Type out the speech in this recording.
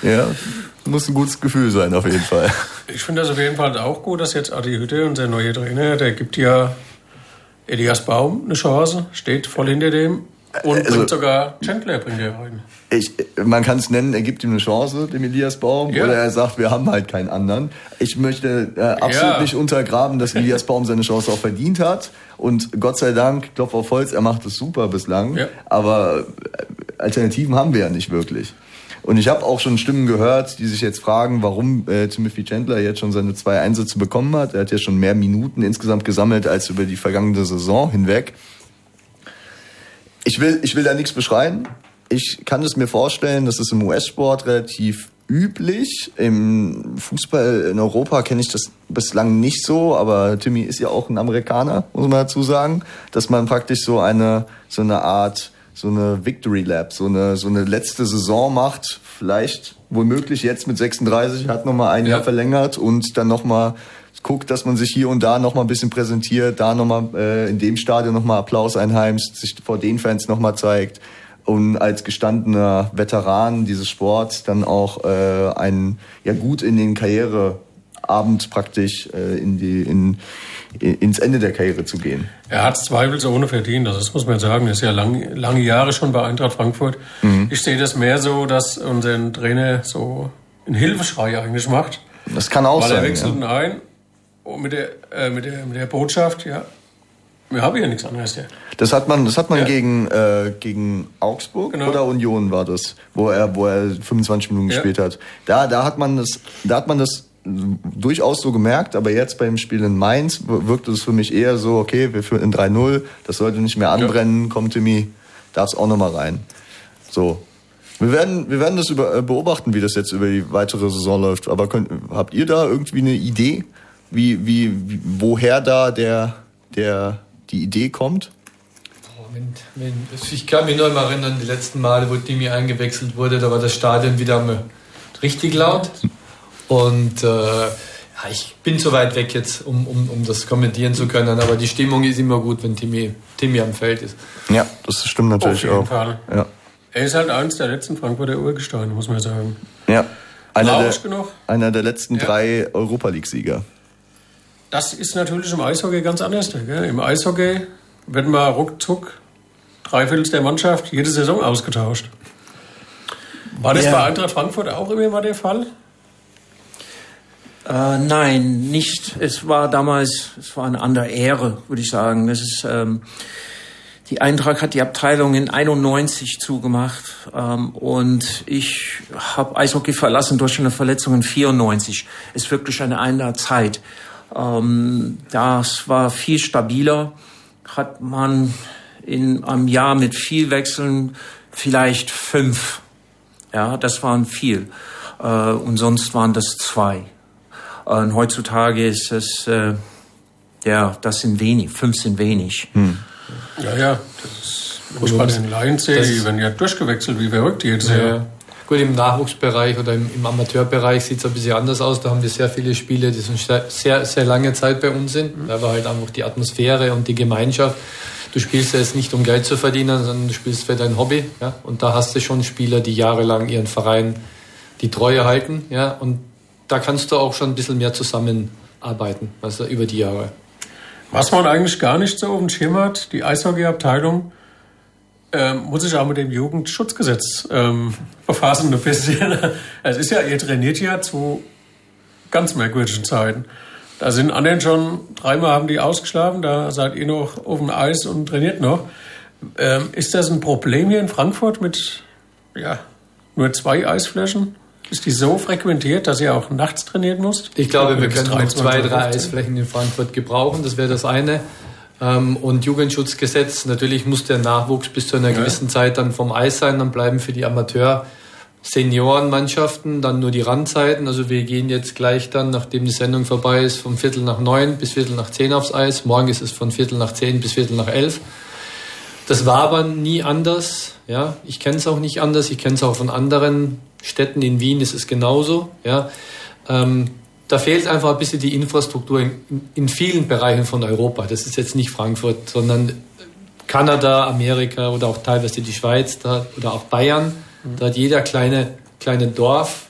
Ja, muss ein gutes Gefühl sein auf jeden Fall. Ich finde das auf jeden Fall auch gut, dass jetzt Adi Hütte, unser neuer Trainer, der gibt ja Elias Baum eine Chance, steht voll hinter dem und bringt sogar Chandler bringt er rein. Man kann es nennen, er gibt ihm eine Chance, dem Elias Baum, oder er sagt, wir haben halt keinen anderen. Ich möchte absolut nicht untergraben, dass Elias Baum seine Chance auch verdient hat. Und Gott sei Dank, Klopf auf Holz, er macht es super bislang. Ja. Aber Alternativen haben wir ja nicht wirklich. Und ich habe auch schon Stimmen gehört, die sich jetzt fragen, warum Timothy Chandler jetzt schon seine 2 Einsätze bekommen hat. Er hat ja schon mehr Minuten insgesamt gesammelt als über die vergangene Saison hinweg. Ich will da nichts beschreien. Ich kann es mir vorstellen, das ist im US-Sport relativ üblich. Im Fußball in Europa kenne ich das bislang nicht so, aber Timmy ist ja auch ein Amerikaner, muss man dazu sagen, dass man praktisch so eine Victory Lap, so eine letzte Saison macht, vielleicht womöglich jetzt mit 36, hat nochmal ein Jahr verlängert und dann nochmal guckt, dass man sich hier und da nochmal ein bisschen präsentiert, da nochmal in dem Stadion nochmal Applaus einheimst, sich vor den Fans nochmal zeigt. Und als gestandener Veteran dieses Sports dann auch gut in den Karriereabend praktisch ins Ende der Karriere zu gehen. Er hat es zweifelsohne verdient, das muss man sagen. Er ist ja lange Jahre schon bei Eintracht Frankfurt. Ich sehe das mehr so, dass unser Trainer so einen Hilfeschrei eigentlich macht. Das kann auch sein. Weil er wechselt ihn ein mit der Botschaft, wir haben ja nichts anderes. Ja. Das hat man gegen Augsburg oder Union war das, wo er 25 Minuten gespielt hat. Da hat man das durchaus so gemerkt, aber jetzt beim Spiel in Mainz wirkte es für mich eher so, okay, wir führen in 3-0, das sollte nicht mehr anbrennen, komm Timmy, darf's auch nochmal rein. So. Wir werden das beobachten, wie das jetzt über die weitere Saison läuft, aber habt ihr da irgendwie eine Idee, woher da die Idee kommt? Ich kann mich nur mal erinnern, die letzten Male, wo Timmy eingewechselt wurde, da war das Stadion wieder richtig laut. Und ich bin zu weit weg jetzt, um das kommentieren zu können, aber die Stimmung ist immer gut, wenn Timmy am Feld ist. Ja, das stimmt natürlich auch. Auf jeden Fall. Ja. Er ist halt eins der letzten Frankfurter Urgesteine, muss man sagen. Ja, einer der letzten 3 Europa-League-Sieger. Das ist natürlich im Eishockey ganz anders. Gell? Im Eishockey wird mal ruckzuck 3/4 der Mannschaft jede Saison ausgetauscht. War das bei Eintracht Frankfurt auch immer mal der Fall? Nein, nicht. Es war eine andere Ära, würde ich sagen. Das ist, die Eintracht hat die Abteilung in 91 zugemacht und ich habe Eishockey verlassen durch eine Verletzung in 94. Ist wirklich eine andere Zeit. Das war viel stabiler. Hat man in einem Jahr mit viel Wechseln vielleicht 5. Ja, das waren viel. Und sonst waren das 2. Und heutzutage ist es, das sind wenig. 5 sind wenig. Ja, das ist, wenn ich bei den Lions sehe, die werden ja durchgewechselt, wie verrückt jetzt. Ja. Gut, im Nachwuchsbereich oder im Amateurbereich sieht es ein bisschen anders aus. Da haben wir sehr viele Spieler, die schon sehr, sehr lange Zeit bei uns sind. Da war halt einfach die Atmosphäre und die Gemeinschaft. Du spielst ja jetzt nicht, um Geld zu verdienen, sondern du spielst für dein Hobby. Ja? Und da hast du schon Spieler, die jahrelang ihren Verein die Treue halten. Ja? Und da kannst du auch schon ein bisschen mehr zusammenarbeiten, also über die Jahre. Was man eigentlich gar nicht so auf dem Schirm hat, die Eishockey-Abteilung muss sich auch mit dem Jugendschutzgesetz befassen ein bisschen. Es ist ja, ihr trainiert ja zu ganz merkwürdigen Zeiten. Da sind anderen schon 3-mal haben die ausgeschlafen, da seid ihr noch auf dem Eis und trainiert noch. Ist das ein Problem hier in Frankfurt mit nur 2 Eisflächen? Ist die so frequentiert, dass ihr auch nachts trainieren müsst? Ich glaube, wir können noch 2, 3 Eisflächen in Frankfurt gebrauchen, das wäre das eine. Und Jugendschutzgesetz, natürlich muss der Nachwuchs bis zu einer gewissen Zeit dann vom Eis sein, dann bleiben für die Amateur-Seniorenmannschaften dann nur die Randzeiten. Also wir gehen jetzt gleich dann, nachdem die Sendung vorbei ist, vom 8:45 bis 9:45 aufs Eis. Morgen ist es von 9:45 bis 11:15. Das war aber nie anders. Ja, ich kenne es auch nicht anders. Ich kenne es auch von anderen Städten. In Wien ist es genauso. Ja, da fehlt einfach ein bisschen die Infrastruktur in vielen Bereichen von Europa. Das ist jetzt nicht Frankfurt, sondern Kanada, Amerika oder auch teilweise die Schweiz oder auch Bayern. Da hat jeder kleine Dorf